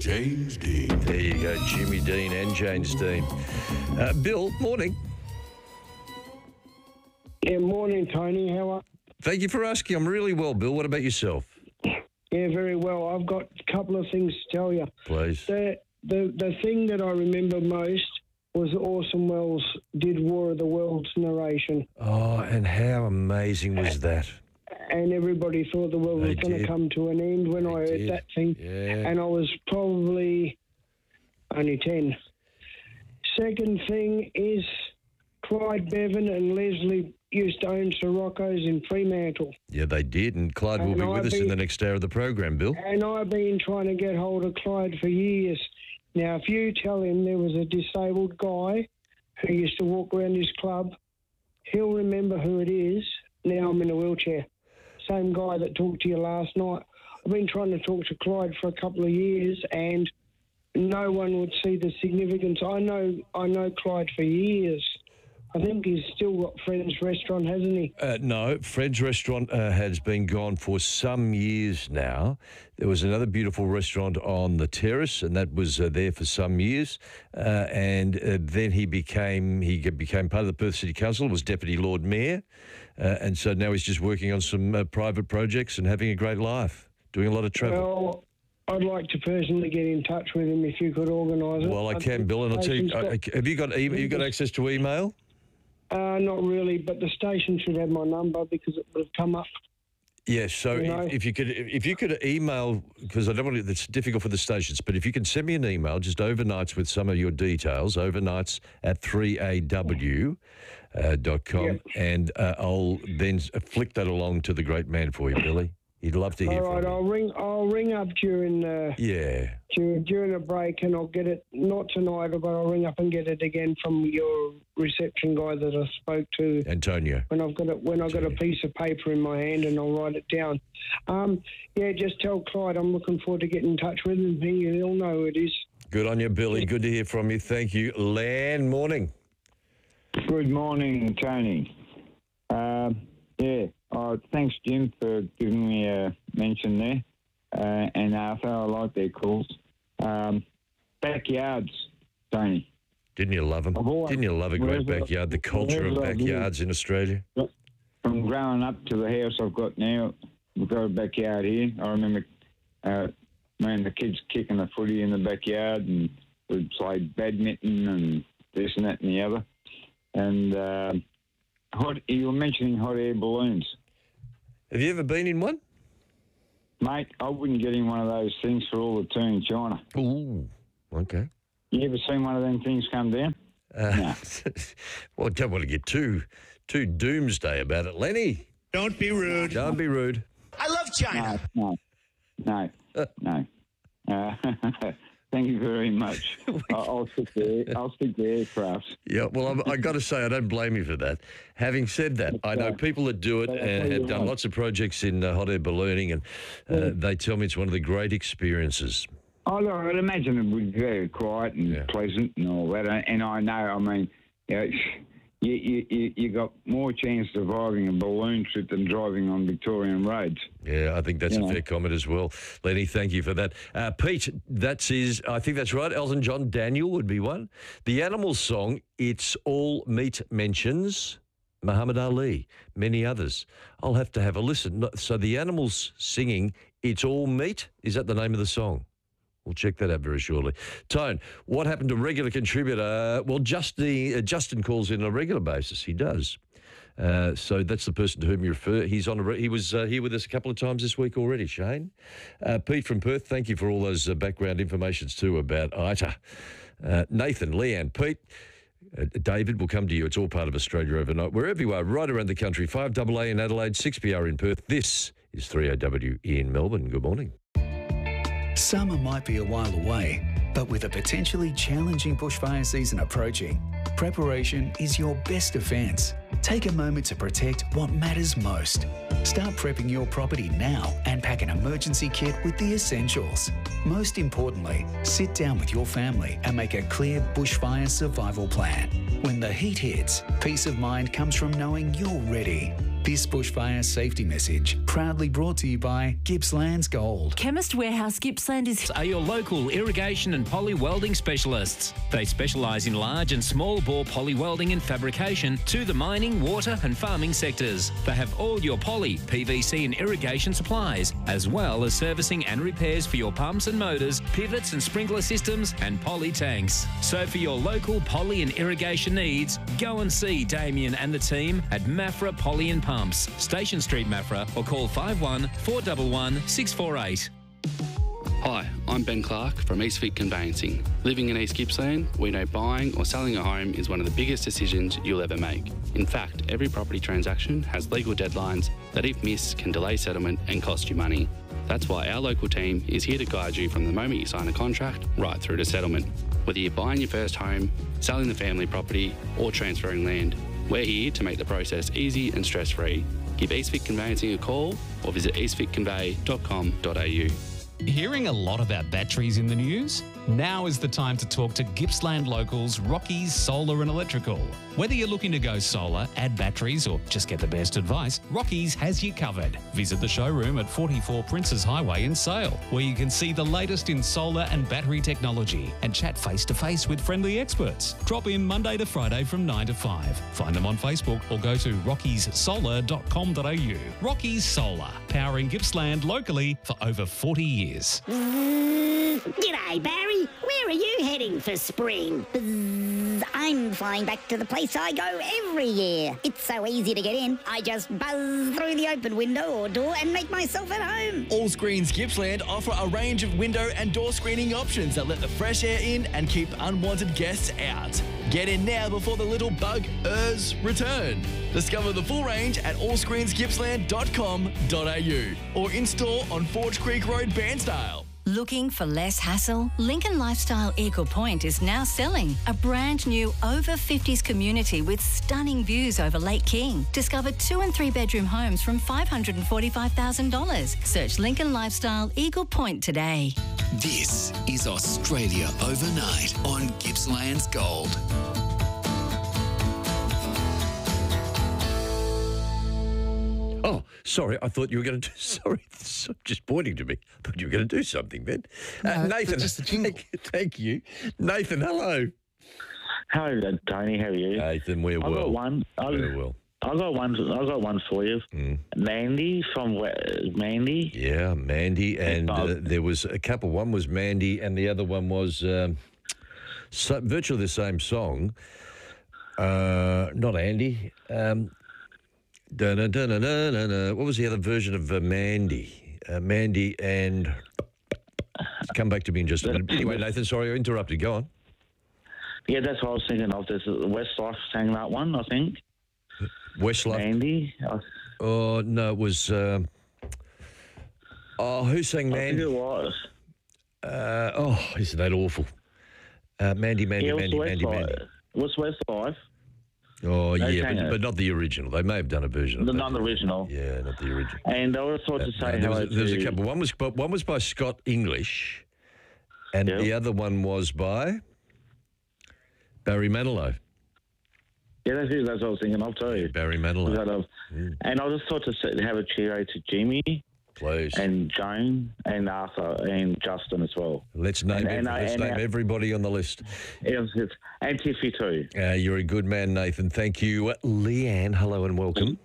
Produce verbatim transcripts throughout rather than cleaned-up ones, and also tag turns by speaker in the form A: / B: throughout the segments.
A: James Dean.
B: There you go, Jimmy Dean and James Dean. Uh, Bill, morning.
C: Yeah, morning, Tony. How are
B: Thank you for asking. I'm really well, Bill. What about yourself?
C: Yeah, very well. I've got a couple of things to tell you.
B: Please.
C: The, the, the thing that I remember most was Orson Welles did War of the Worlds narration.
B: Oh, and how amazing was that?
C: And everybody thought the world
B: They
C: was going to
B: did.
C: come to an end when
B: They
C: I heard
B: did.
C: that thing.
B: Yeah.
C: And I was probably only ten. Second thing is Clyde Bevan and Leslie used to own Sirocco's in Fremantle.
B: Yeah, they did, and Clyde will
C: And
B: be with
C: I've
B: us in
C: been-
B: the next hour of the program, Bill.
C: And I've been trying to get hold of Clyde for years. Now, if you tell him there was a disabled guy who used to walk around his club, he'll remember who it is. Now I'm in a wheelchair. Same guy that talked to you last night. I've been trying to talk to Clyde for a couple of years, and no one would see the significance. I know, I know Clyde for years. I think he's still got Friends Restaurant, hasn't he?
B: Uh, no, Fred's Restaurant uh, has been gone for some years now. There was another beautiful restaurant on the terrace, and that was uh, there for some years. Uh, and uh, then he became he ge- became part of the Perth City Council, was Deputy Lord Mayor, uh, and so now he's just working on some uh, private projects and having a great life, doing a lot of travel.
C: Well, I'd like to personally get in touch with him if you could organise it.
B: Well, I can, Bill, and I'll tell you.
C: Station's got-
B: uh, Have you got e- you got access to email?
C: Uh, not really, but the station should have my number because it would have come up.
B: Yes, so
C: You know?
B: if, if you could if you could email, because I don't want to, it's difficult for the stations, but if you can send me an email, just overnights with some of your details, overnights at three A W uh, dot com,
C: Yep.
B: and uh, I'll then s- flick that along to the great man for you, Billy. He'd love to hear
C: All right,
B: from
C: I'll ring. I'll ring up during uh,
B: you. Yeah,
C: during during a break, and I'll get it. Not tonight, but I'll ring up and get it again from your reception guy that I spoke to.
B: Antonio.
C: When I've got it, when I've got a piece of paper in my hand, and I'll write it down. Um, yeah, just tell Clyde I'm looking forward to getting in touch with him. He, he'll know who it is.
B: Good on you, Billy. Good to hear from you. Thank you. Lan, morning.
D: Good morning, Tony. Um, yeah, uh, thanks, Jim, for giving me a mention there. Uh, and Arthur, I like their calls. Um, backyards, Tony.
B: Didn't you love him?
D: I've always-
B: Didn't you love a great
D: wherever-
B: backyard? The culture of
D: wherever I've
B: backyards in Australia.
D: From growing up to the house I've got now, we've got a backyard here. I remember uh, me and the kids kicking the footy in the backyard, and we'd play badminton and this and that and the other. And uh, hot, you were mentioning hot air balloons.
B: Have you ever been in one?
D: Mate, I wouldn't get in one of those things for all the tea in China.
B: Ooh, okay.
D: You ever seen one of them things come down?
B: Uh,
D: No.
B: well, don't want to get too too doomsday about it, Lenny.
A: Don't be rude.
B: Don't be rude.
A: I love China.
D: No, no, no, no. Uh, thank you very much. I'll, I'll stick to I'll stick to aircraft.
B: Yeah, well, I'm, I got to say, I don't blame you for that. Having said that, I know people that do it
D: But I'll
B: and
D: tell you
B: have done
D: what.
B: lots of projects in uh, hot air ballooning, and uh, they tell me it's one of the great experiences.
D: Oh, look, I'd imagine it would be very quiet and
B: Yeah.
D: pleasant and all that. And I know, I mean, you know, you, you, you, you got more chance of surviving a balloon trip than driving on Victorian roads.
B: Yeah, I think that's
D: Yeah.
B: a fair comment as well. Lenny, thank you for that. Uh, Pete, that's his, I think that's right. Elton John, Daniel would be one. The Animals song, It's All Meat mentions Muhammad Ali, many others. I'll have to have a listen. No- So the Animals singing It's All Meat, is that the name of the song? We'll check that out very shortly. Tone, what happened to regular contributor? Well, just the, uh, Justin calls in on a regular basis. He does. Uh, so that's the person to whom you refer. He's on. A re- he was uh, here with us a couple of times this week already, Shane. Uh, Pete from Perth, thank you for all those uh, background informations too about I T A. Uh, Nathan, Leanne, Pete, uh, David, will come to you. It's all part of Australia overnight. Wherever you are, right around the country, five A A in Adelaide, six P R in Perth. This is three A W in Melbourne. Good morning.
E: Summer might be a while away, but with a potentially challenging bushfire season approaching, preparation is your best defence. Take a moment to protect what matters most. Start prepping your property now and pack an emergency kit with the essentials. Most importantly, sit down with your family and make a clear bushfire survival plan. When the heat hits, peace of mind comes from knowing you're ready. This bushfire safety message proudly brought to you by Gippsland's Gold.
F: Chemist Warehouse Gippsland is
G: Are your local irrigation and poly welding specialists. They specialise in large and small bore poly welding and fabrication to the mining, water and farming sectors. They have all your poly, P V C and irrigation supplies, as well as servicing and repairs for your pumps and motors, pivots and sprinkler systems and poly tanks. So for your local poly and irrigation needs, go and see Damien and the team at Mafra Poly and Pumps, Station Street, Mafra, or call five one four one one six four eight.
H: Hi, I'm Ben Clark from Eastfit Conveyancing. Living in East Gippsland, we know buying or selling a home is one of the biggest decisions you'll ever make. In fact, every property transaction has legal deadlines that, if missed, can delay settlement and cost you money. That's why our local team is here to guide you from the moment you sign a contract right through to settlement. Whether you're buying your first home, selling the family property, or transferring land, we're here to make the process easy and stress-free. Give Eastfit Conveyancing a call or visit eastfit convey dot com dot a u.
I: Hearing a lot about batteries in the news? Now is the time to talk to Gippsland locals Rockies Solar and Electrical. Whether you're looking to go solar, add batteries, or just get the best advice, Rockies has you covered. Visit the showroom at forty-four Princes Highway in Sale, where you can see the latest in solar and battery technology and chat face-to-face with friendly experts. Drop in Monday to Friday from nine to five. Find them on Facebook or go to rockies solar dot com dot a u. Rockies Solar, powering Gippsland locally for over forty years.
J: Mm, g'day, Barry. Where are you heading for spring? Buzz. I'm flying back to the place I go every year. It's so easy to get in. I just buzz through the open window or door and make myself at home.
K: All Screens Gippsland offer a range of window and door screening options that let the fresh air in and keep unwanted guests out. Get in now before the little bug-ers return. Discover the full range at all screens gippsland dot com dot a u or in store on Forge Creek Road, Bairnsdale.
F: Looking for less hassle? Lincoln Lifestyle Eagle Point is now selling a brand new over fifties community with stunning views over Lake King. Discover two and three bedroom homes from five hundred forty-five thousand dollars. Search Lincoln Lifestyle Eagle Point today.
E: This is Australia Overnight on Gippsland's Gold.
B: Oh, sorry. I thought you were going to do... Sorry. Just pointing to me. I thought you were going to do something then. Uh,
L: No,
B: Nathan,
L: just the jingle.
B: thank, thank you. Nathan, hello.
M: Hello, Tony. How are you?
B: Nathan, we're
M: I
B: well.
M: got one. I,
B: We're well.
M: I got one. I got one for you.
B: Mm.
M: Mandy from Where, Mandy.
B: Yeah, Mandy. And
M: Bob.
B: uh, there was a couple. One was Mandy and the other one was um, so, virtually the same song. Uh, not Andy. Um, dun, dun, dun, dun, dun, dun, dun. What was the other version of uh, Mandy? Uh, Mandy and... Come back to me in just a minute. Anyway, Nathan, sorry I interrupted. Go on.
M: Yeah, that's what I was thinking of. There's Westlife sang that one, I think.
B: Westlife.
M: Mandy. I,
B: Oh, no, it was... Um, oh, who sang
M: I think
B: Mandy?
M: it was.
B: Uh, oh, isn't that awful? Uh, Mandy, Mandy,
M: yeah, it was
B: Mandy, Mandy,
M: Westlife.
B: Mandy.
M: It was Westlife.
B: Oh,
M: They
B: yeah,
M: sang
B: but,
M: it.
B: but not the original. They may have done a version of
M: The
B: that.
M: non-original.
B: Yeah, not the original.
M: And I always thought to
B: Uh,
M: say
B: there,
M: hello
B: was, there was a
M: to-
B: couple. One was, but one was by Scott English, and
M: Yeah.
B: the other one was by Barry Manilow.
M: Yeah, that's it. That's what I was thinking of too.
B: Barry Manilow.
M: That of-
B: Mm.
M: And I just thought to say, have a cheerio to Jimmy.
B: Please.
M: And Joan and Arthur and Justin as well.
B: Let's name,
M: and,
B: ev-
M: and, uh,
B: let's
M: and,
B: name
M: uh,
B: everybody on the list.
M: Yes, yes. And Tiffy too.
B: Uh, you're a good man, Nathan. Thank you. Leanne, hello and welcome.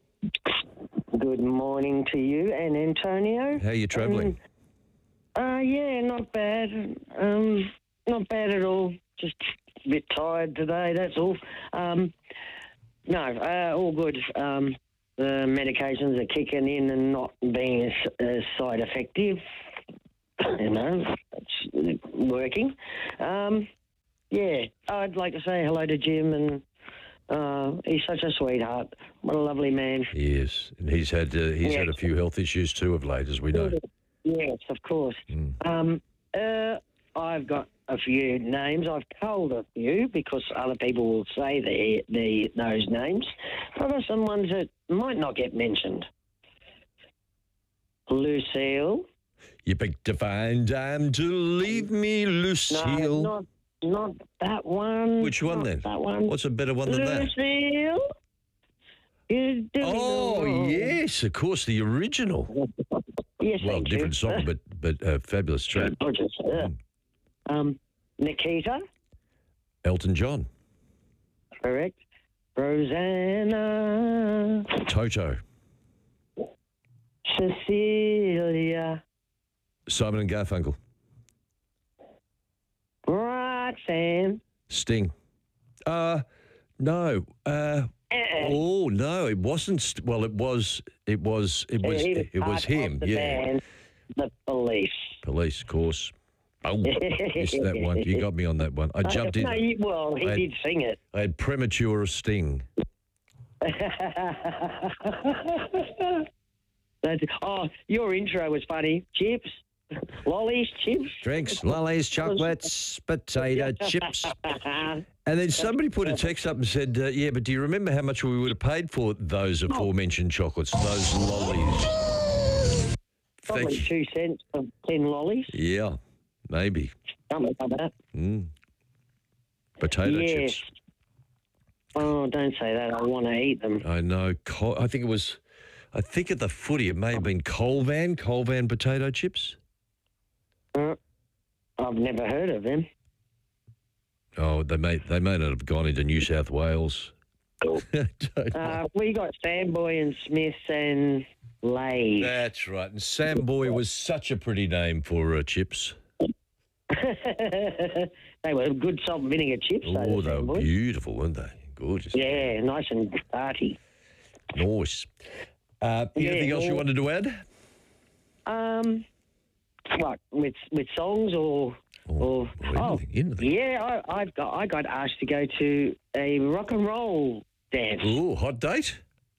N: Good morning to you and Antonio.
B: How are you travelling?
N: Um, uh, yeah, not bad. Um, not bad at all. Just a bit tired today, that's all. Um, no, uh, all good. Um, the medications are kicking in and not being as, as side effective. You know, it's working. Um, yeah, I'd like to say hello to Jim, and uh, he's such a sweetheart. What a lovely man.
B: He is. And he's had uh, he's
N: Yeah.
B: had a few health issues too of late, as we know.
N: Yes, of course.
B: Mm.
N: Um, uh, I've got a few names. I've told a few because other people will say the, the those names. But I've got some ones that might not get mentioned. Lucille.
B: You picked a fine time to leave me, Lucille.
N: No, not, not that one.
B: Which one
N: Not
B: then?
N: That one.
B: What's a better one than that?
N: Lucille. You do me
B: Oh,
N: wrong.
B: yes, of course, the original.
N: Yes,
B: Well,
N: thank
B: different
N: you.
B: song, but but uh, fabulous track.
N: Gorgeous, yeah. Um, Nikita,
B: Elton John,
N: correct. Rosanna,
B: Toto,
N: Cecilia,
B: Simon and Garfunkel,
N: Roxanne.
B: Sting. Uh, no. Uh, oh no, it wasn't. St- well, it was. It was. It was.
N: He
B: It was
N: part
B: him.
N: of the
B: Yeah.
N: band, the Police.
B: Police, of course. Oh, missed that one. You got me on that one. I jumped in.
N: No, you, well, he
B: I-
N: did sing it.
B: I had premature Sting.
N: That's, oh, your intro was funny. Chips, lollies, chips.
B: Drinks, lollies, chocolates, potato chips. And then somebody put a text up and said, uh, yeah, but do you remember how much we would have paid for those aforementioned chocolates, those lollies?
N: Probably
B: Thank you.
N: two cents for ten lollies.
B: Yeah, maybe.
N: Something like that.
B: Mm. Potato
N: Yes.
B: chips.
N: Oh, don't say that. I want to eat them.
B: I know. Col- I think it was, I think at the footy it may have been Colvan, Colvan potato chips.
N: Uh, I've never heard of them.
B: Oh, they may, they may not have gone into New South Wales.
N: Uh, we got Samboy and Smith and Lays.
B: That's right. And Sam Boy was such a pretty name for uh, chips.
N: They were good salt and vinegar chips.
B: Oh,
N: those
B: they were
N: Samboy.
B: beautiful, weren't they? Gorgeous.
N: Yeah, nice and hearty.
B: Nice. Uh,
N: Yeah,
B: anything else you
N: well-
B: wanted to add?
N: Um, what with with songs or or oh yeah, I, I've got I got asked to go to a rock and roll dance.
B: Ooh, hot date?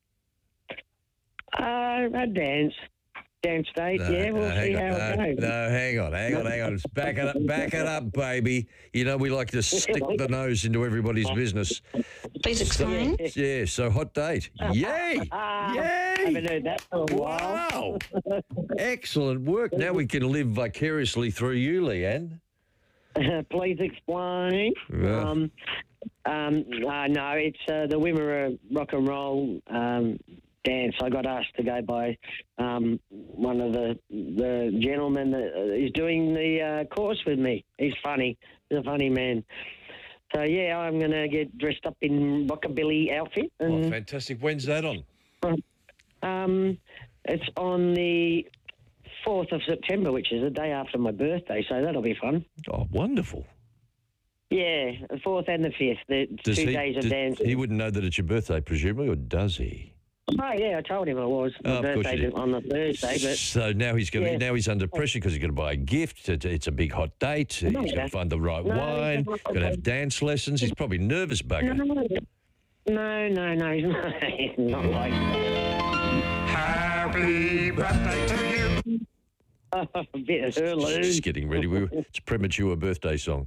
N: Uh, a dance, dance date.
B: No,
N: yeah, we'll
B: no,
N: see
B: hang
N: how
B: on, no,
N: it goes.
B: no, hang on, hang on, hang on. Just back it up, back it up, baby. You know, we like to stick the nose into everybody's business.
N: Please
B: explain. So, yeah, so hot date. Yay! Yay!
N: I haven't heard that for a
B: Wow!
N: while.
B: Excellent work. Now we can live vicariously through you, Leanne.
N: Please explain.
B: Yeah.
N: Um, um, uh, no, it's uh, the Wimmera Rock and Roll um, dance. I got asked to go by um, one of the the gentlemen that is doing the uh, course with me. He's funny. He's a funny man. So yeah, I'm going to get dressed up in rockabilly outfit.
B: Oh,
N: And,
B: fantastic. When's that on?
N: um, it's on the fourth of September, which is the day after my birthday. So that'll be fun.
B: Oh, wonderful.
N: Yeah, the fourth and the fifth, the
B: Does
N: two
B: he,
N: days of
B: does-
N: dancing.
B: He wouldn't know that it's your birthday, presumably, or does he?
N: Oh yeah, I told him I was. My
B: Oh, of course you
N: birthday's
B: did.
N: on the Thursday, but
B: So now he's going.
N: Yeah.
B: Now he's under pressure because he's going to buy a gift. It's it's a big hot date. He's
N: No,
B: going to find the right
N: no,
B: wine.
N: no,
B: Going to have dance lessons. He's probably nervous, bugger.
N: no, no, no, no, he's not, he's not like that.
A: Happy birthday to you.
N: A bit of her
B: Just getting ready. We were, it's a premature birthday song.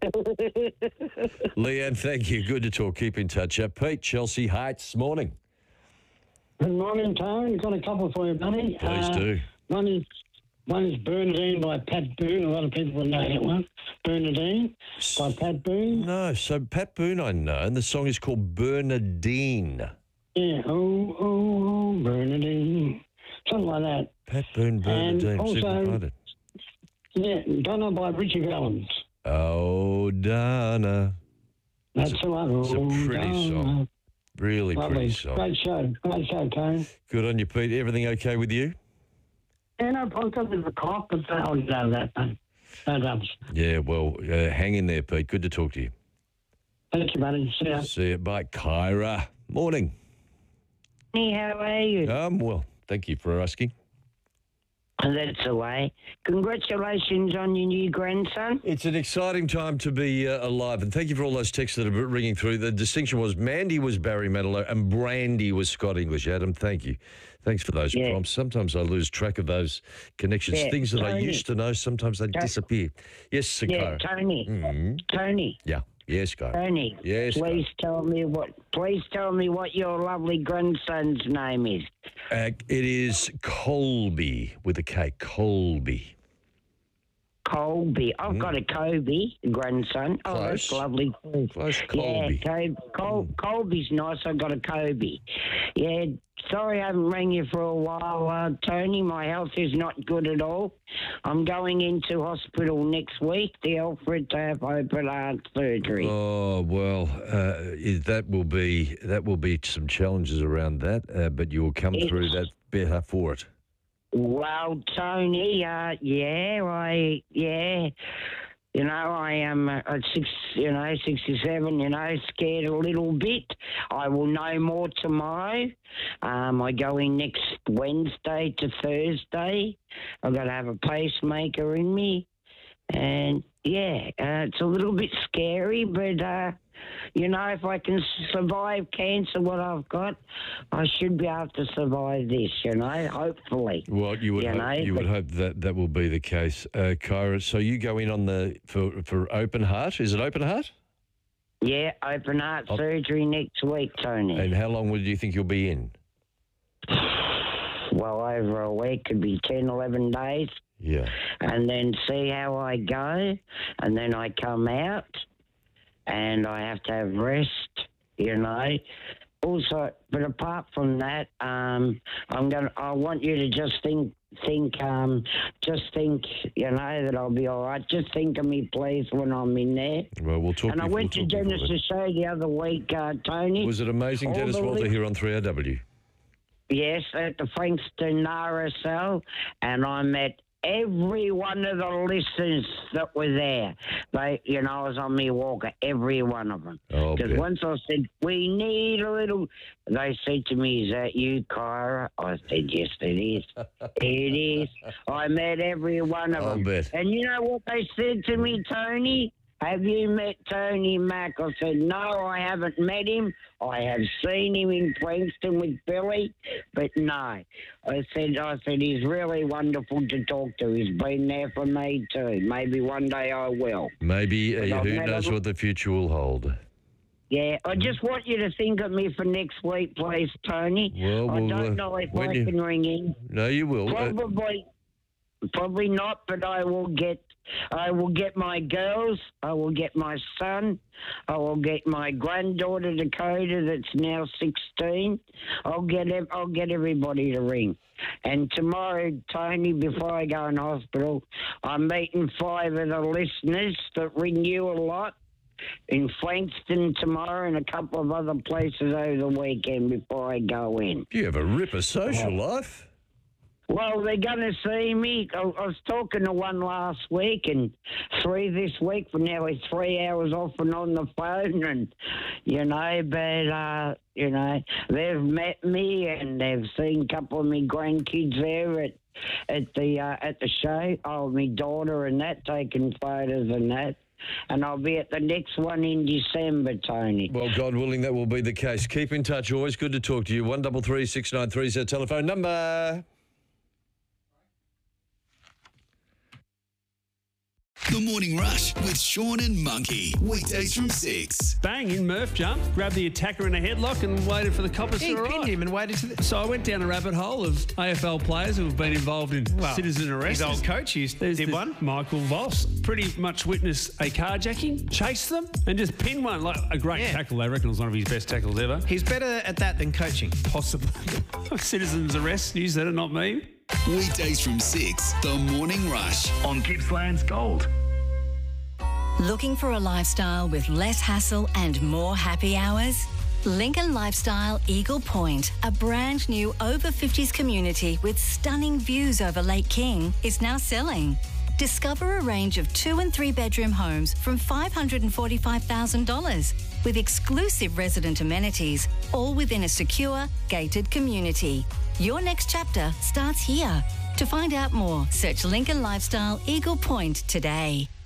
B: Leanne, thank you. Good to talk. Keep in touch. Uh, Pete, Chelsea Heights, morning.
C: Good morning, Tone. Got a couple for you, buddy.
B: Please
C: Uh,
B: do.
C: One is one is Bernadine by Pat Boone. A lot of people would know that one. Bernadine by Pat Boone.
B: No, so Pat Boone I know, and the song is called Bernadine.
C: Yeah. Oh, oh, oh, Bernadine. Something like that.
B: Pat Boone, Bernadine. See if I can
C: also-
B: find it.
C: Yeah, Donna by Richie Valens.
B: Oh, Donna.
C: That's the one.
B: It's a
C: Oh,
B: pretty
C: Donna.
B: song. Really
C: Lovely.
B: pretty song.
C: Great show. Great show, Tone.
B: Good on you, Pete. Everything okay with you?
C: Yeah, no problem with the clock, but I'll get out of that, mate. No doubt.
B: Yeah, well, uh, hang in there, Pete. Good to talk to you.
C: Thank you, buddy. See ya.
B: See you. Bye, Kyra. Morning.
L: Hey, how are you?
B: Um, well, thank you for asking.
L: That's the way. Congratulations on your new grandson.
B: It's an exciting time to be uh, alive, and thank you for all those texts that are ringing through. The distinction was Mandy was Barry Manilow and Brandy was Scott English. Adam, thank you. Thanks for those
L: Yeah.
B: prompts. Sometimes I lose track of those connections.
L: Yeah,
B: Things that I
L: Tony.
B: used to know, sometimes they
L: To-
B: disappear. Yes,
L: Yeah,
B: Sakara.
L: Tony.
B: Mhm.
L: Tony.
B: Yeah. Yes, Kyra.
L: Tony.
B: Yes,
L: Please tell me what. Please tell me what your lovely grandson's name is.
B: Uh, it is Colby with a K. Colby.
L: Colby. I've
B: Mm.
L: got a Kobe grandson. Oh, that's
B: Close.
L: lovely.
B: Close,
L: Yeah,
B: Colby.
L: Col- Col- Colby's nice. I've got a Kobe. Yeah, sorry I haven't rang you for a while, uh, Tony. My health is not good at all. I'm going into hospital next week, the Alfred to have open heart surgery.
B: Oh well, uh, is- that will be that will be some challenges around that, uh, but you'll come
L: It's-
B: through that better for it.
L: Well, Tony, uh, yeah, I, yeah, you know, I am uh, at six, you know, sixty-seven, you know, scared a little bit. I will know more tomorrow. Um, I go in next Wednesday to Thursday. I've got to have a pacemaker in me. And, yeah, uh, it's a little bit scary, but, uh, you know, if I can survive cancer, what I've got, I should be able to survive this, you know, hopefully.
B: Well, you would
L: You
B: hope,
L: know,
B: you would
L: but-
B: hope that that will be the case, uh, Kyra. So you go in on the for for open heart. Is it open heart?
L: Yeah, open heart
B: Oh.
L: surgery next week, Tony.
B: And how long would you think you'll be in?
L: Well, over a week, could be ten, eleven days.
B: Yeah.
L: And then see how I go. And then I come out and I have to have rest, you know. Also, but apart from that, um, I'm going to, I want you to just think, think, um, just think, you know, that I'll be all right. Just think of me, please, when I'm in there.
B: Well, we'll talk.
L: And I
B: before-
L: went to
B: we'll talk before
L: Dennis's show the other week, uh, Tony.
B: Was it amazing,
L: All
B: Dennis
L: the
B: Walter
L: li-
B: here on three R W?
L: Yes, at the Frankston R S L, and I met every one of the listeners that were there. They, you know, I was on me walker, every one of them.
B: Oh,
L: Because
B: bet.
L: once I said, we need a little, they said to me, is that you, Kyra? I said, yes, it is. It is. I met every one of
B: I'll
L: them.
B: bet.
L: And you know what they said to me, Tony? Have you met Tony Mack? I said, no, I haven't met him. I have seen him in Frankston with Billy, but no. I said, I said, he's really wonderful to talk to. He's been there for me too. Maybe one day I will.
B: Maybe,
L: But
B: uh,
L: I've
B: who
L: met
B: knows
L: him.
B: what the future will hold.
L: Yeah, I just want you to think of me for next week, please, Tony.
B: Well,
L: I
B: we'll,
L: don't
B: uh,
L: know if
B: when
L: I
B: you-
L: can ring in.
B: No, you will. Uh,
L: Probably, probably not. But I will get, I will get my girls. I will get my son. I will get my granddaughter Dakota, that's now sixteen. I'll get, ev- I'll get everybody to ring. And tomorrow, Tony, before I go in hospital, I'm meeting five of the listeners that ring you a lot in Frankston tomorrow and a couple of other places over the weekend before I go in.
B: you have a ripper social life.
L: Well, they're going to see me. I, I was talking to one last week and three this week for nearly three hours off and on the phone. And, you know, but, uh, you know, they've met me and they've seen a couple of me grandkids there at at the uh, at the show. Oh, my daughter and that, taking photos and that. And I'll be at the next one in December, Tony.
B: Well, God willing, that will be the case. Keep in touch. Always good to talk to you. One double three six nine three is our telephone number.
E: The Morning Rush with Sean and Monkey. Weekdays from six.
O: Bang, in Murph jumped, grabbed the attacker in a headlock and waited for the coppers
P: He
O: to arrive.
P: pinned him and waited to the...
O: So I went down a rabbit hole of A F L players who have been involved in
P: Well,
O: citizen arrests.
P: his old coach used-
O: There's
P: did
O: this
P: one.
O: Michael Voss pretty much witnessed a carjacking, chased them and just pinned one. Like a great
P: Yeah.
O: tackle. They reckon it was one of his best tackles ever.
P: He's better at that than coaching.
O: Possibly. Citizens arrests, you said it, not me.
E: Weekdays from six. The Morning Rush
A: On Gippsland's Gold.
F: Looking for a lifestyle with less hassle and more happy hours? Lincoln Lifestyle Eagle Point, a brand new over fifties community with stunning views over Lake King, is now selling. Discover a range of two and three bedroom homes from five hundred forty-five thousand dollars with exclusive resident amenities, all within a secure, gated community. Your next chapter starts here. To find out more, search Lincoln Lifestyle Eagle Point today.